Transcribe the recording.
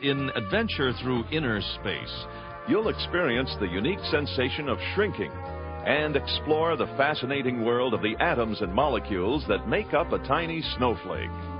in Adventure Through Inner Space, You'll experience the unique sensation of shrinking and explore the fascinating world of the atoms and molecules that make up a tiny snowflake.